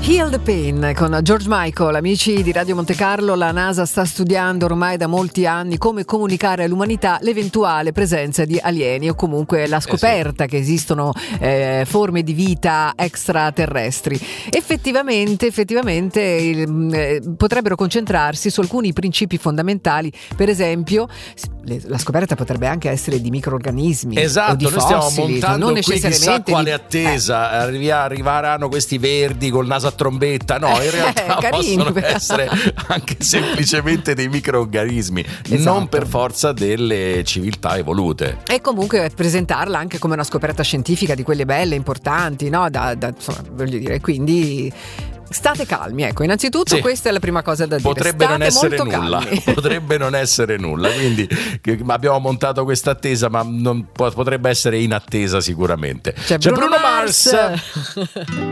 Heal the Pain con George Michael. Amici di Radio Monte Carlo, la NASA sta studiando ormai da molti anni come comunicare all'umanità l'eventuale presenza di alieni o comunque la scoperta che esistono forme di vita extraterrestri. Effettivamente potrebbero concentrarsi su alcuni principi fondamentali. Per esempio, la scoperta potrebbe anche essere di microrganismi o di noi fossili, stiamo montando non qui chissà necessariamente quale attesa. Arriveranno questi verdi col naso a trombetta. No, in realtà possono essere anche semplicemente dei microrganismi, non per forza delle civiltà evolute. E comunque presentarla anche come una scoperta scientifica di quelle belle, importanti, no? Insomma, voglio dire, quindi state calmi, ecco, innanzitutto questa è la prima cosa da dire. Potrebbe non essere nulla, potrebbe non essere nulla, quindi abbiamo montato questa attesa, ma potrebbe essere in attesa sicuramente. C'è Bruno Mars.